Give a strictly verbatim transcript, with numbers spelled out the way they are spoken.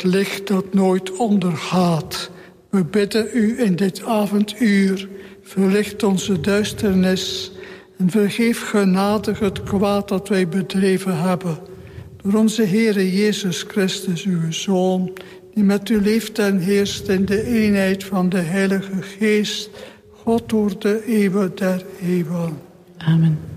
het licht dat nooit ondergaat. We bidden u in dit avonduur, verlicht onze duisternis en vergeef genadig het kwaad dat wij bedreven hebben. Door onze Heere Jezus Christus, uw Zoon, die met u leeft en heerst in de eenheid van de Heilige Geest, God door de eeuwen der eeuwen. Amen.